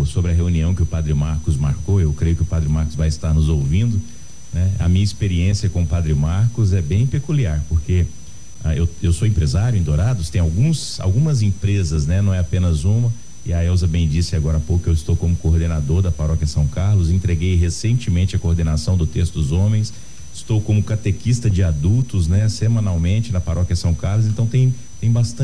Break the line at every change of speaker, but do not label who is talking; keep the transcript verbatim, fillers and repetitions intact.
sobre a reunião que o Padre Marcos marcou. Eu creio que o Padre Marcos vai estar nos ouvindo, né? A minha experiência com o Padre Marcos é bem peculiar, porque ah, eu, eu sou empresário em Dourados, tem alguns, algumas empresas, né? Não é apenas uma, e a Elza bem disse agora há pouco que eu estou como coordenador da Paróquia São Carlos, entreguei recentemente a coordenação do Texto dos Homens, estou como catequista de adultos, né? Semanalmente na Paróquia São Carlos, então tem, tem bastante